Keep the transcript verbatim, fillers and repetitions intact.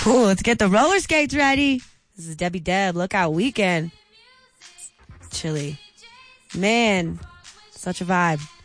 Ooh, let's get the roller skates ready. This is Debbie Deb. Lookout Weekend. Chilly. Man, such a vibe.